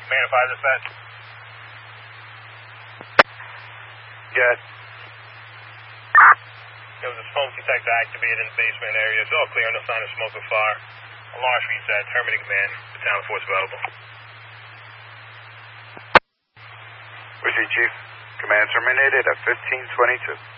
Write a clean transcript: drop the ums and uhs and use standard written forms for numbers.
Command 5 dispatch. Good. There was a smoke detector activated in the basement area. It's all clear, no sign of smoke or fire. Alarm reset. Terminating command. Battalion force available. Receive, Chief. Command terminated at 1522.